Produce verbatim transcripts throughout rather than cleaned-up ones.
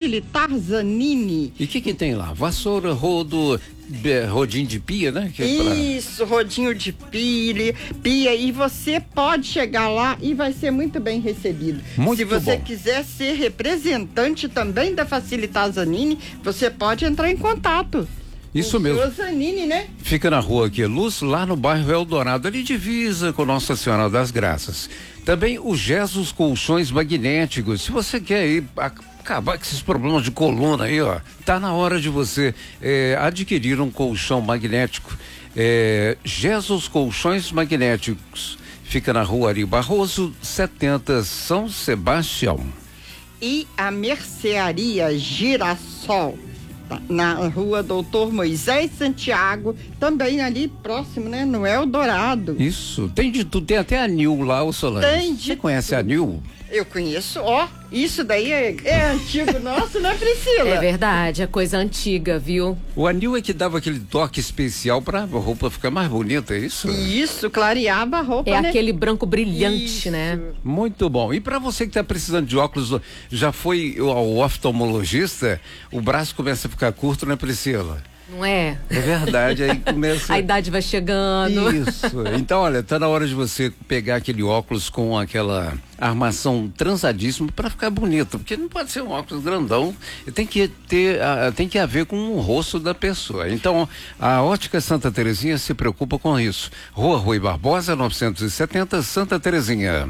Facilitar Zanini. E o que que tem lá? Vassoura, rodo, rodinho de pia, né? Que é pra... Isso, rodinho de pia, pia, e você pode chegar lá e vai ser muito bem recebido. Muito Se você bom. quiser ser representante também da Facilitar Zanini, você pode entrar em contato. Isso o mesmo. Zanini, né? Fica na rua Queluz, lá no bairro Eldorado, ali divisa com Nossa Senhora das Graças. Também o Jesus Colchões Magnéticos. Se você quer ir acabar com esses problemas de coluna aí, ó, tá na hora de você é, adquirir um colchão magnético. É, Jesus Colchões Magnéticos. Fica na rua Ari Barroso, setenta, São Sebastião. E a Mercearia Girassol, na rua Doutor Moisés Santiago, também ali próximo, né? No Eldorado. Isso, tem de tudo, tem até a Nil lá, o Solange. Tem de Você conhece tudo. a Nil? Eu conheço, ó, isso daí é, é antigo nosso, né, Priscila? É verdade, é coisa antiga, viu? O anil é que dava aquele toque especial pra roupa ficar mais bonita, é isso? Isso, clareava a roupa, É né? aquele branco brilhante, Isso. né? Muito bom. E pra você que tá precisando de óculos, já foi ao oftalmologista, o braço começa a ficar curto, né, Priscila? Não é? É verdade, aí começa... A idade vai chegando. Isso. Então, olha, tá na hora de você pegar aquele óculos com aquela armação transadíssima para ficar bonito, porque não pode ser um óculos grandão, tem que ter, uh, tem que haver com o rosto da pessoa. Então, a Ótica Santa Terezinha se preocupa com isso. Rua Rui Barbosa, novecentos e setenta, Santa Terezinha.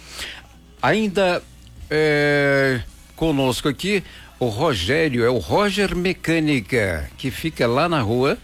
Ainda é, conosco aqui o Rogério, é o Roger Mecânica, que fica lá na rua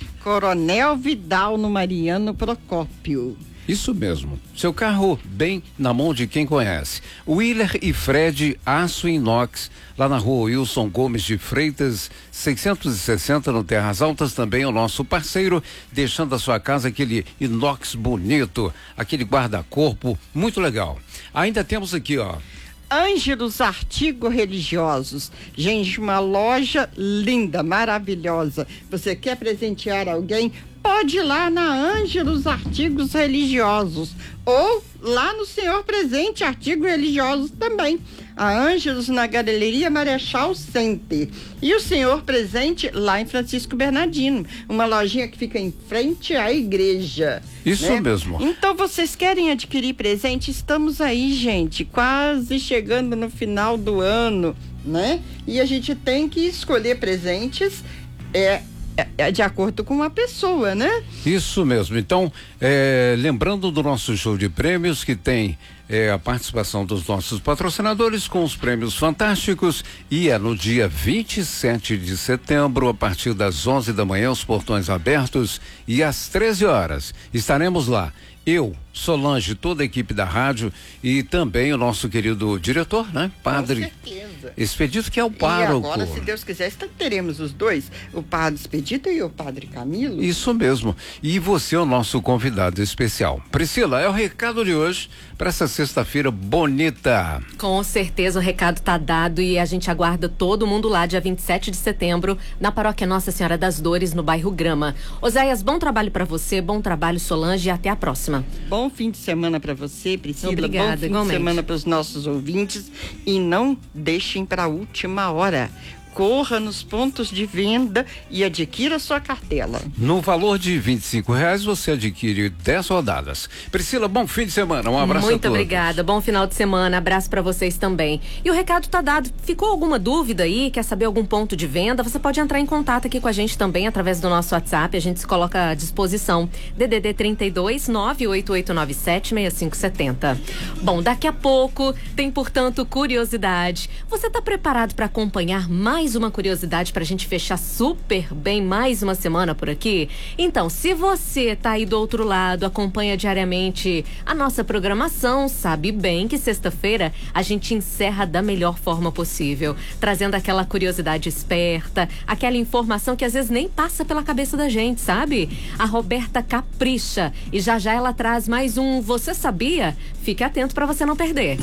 Coronel Vidal, no Mariano Procópio. Isso mesmo. Seu carro bem na mão de quem conhece. Willer e Fred, aço inox, lá na rua Wilson Gomes de Freitas, seiscentos e sessenta, no Terras Altas, também é o nosso parceiro, deixando a sua casa aquele inox bonito, aquele guarda-corpo, muito legal. Ainda temos aqui, ó, Ângelos Artigos Religiosos. Gente, uma loja linda, maravilhosa. Você quer presentear alguém? Pode ir lá na Ângelos Artigos Religiosos. Ou lá no Senhor Presente Artigos Religiosos também. A Ângelos na Galeria Marechal Center. E o Senhor Presente lá em Francisco Bernardino. Uma lojinha que fica em frente à igreja. Isso né? mesmo. Então, vocês querem adquirir presente? Estamos aí, gente, quase chegando no final do ano, né? E a gente tem que escolher presentes é, é de acordo com a pessoa, né? Isso mesmo. Então, é, lembrando do nosso show de prêmios, que tem é, a participação dos nossos patrocinadores com os prêmios fantásticos, e é no dia vinte e sete de setembro, a partir das onze da manhã, os portões abertos, e às treze horas estaremos lá. Eu, Solange, toda a equipe da rádio e também o nosso querido diretor, né? Padre Com certeza. Expedito, que é o pároco. E agora, se Deus quiser, teremos os dois, o Padre Expedito e o Padre Camilo. Isso mesmo. E você é o nosso convidado especial. Priscila, é o recado de hoje para essa sexta-feira bonita. Com certeza o recado tá dado e a gente aguarda todo mundo lá dia vinte e sete de setembro na Paróquia Nossa Senhora das Dores, no bairro Grama. Oséias, bom trabalho para você, bom trabalho, Solange, e até a próxima. Bom fim de semana para você, Priscila. Obrigada, bom fim igualmente. de semana para os nossos ouvintes e não deixem para a última hora. Corra nos pontos de venda e adquira sua cartela. No valor de vinte e cinco reais você adquire dez rodadas. Priscila, bom fim de semana, um abraço a Muito todos. obrigada, bom final de semana, abraço pra vocês também. E o recado tá dado. Ficou alguma dúvida aí, quer saber algum ponto de venda? Você pode entrar em contato aqui com a gente também através do nosso WhatsApp, a gente se coloca à disposição. D D D trinta e dois, nove oito oito nove sete, seis cinco sete zero. Bom, daqui a pouco tem, portanto, curiosidade. Você tá preparado para acompanhar mais uma curiosidade pra gente fechar super bem mais uma semana por aqui? Então, se você tá aí do outro lado, acompanha diariamente a nossa programação, sabe bem que sexta-feira a gente encerra da melhor forma possível, trazendo aquela curiosidade esperta, aquela informação que às vezes nem passa pela cabeça da gente, sabe? A Roberta capricha e já já ela traz mais um Você Sabia? Fique atento pra você não perder.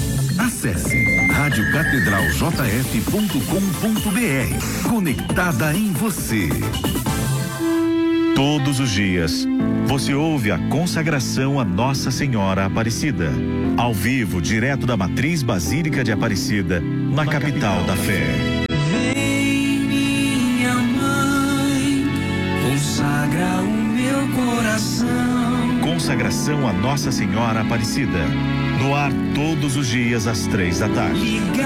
Acesse rádio catedral j f ponto com ponto b r. Conectada em você. Todos os dias, você ouve a consagração a Nossa Senhora Aparecida. Ao vivo, direto da Matriz Basílica de Aparecida, na capital da fé. coração. Consagração a Nossa Senhora Aparecida. No ar todos os dias às três da tarde. Liga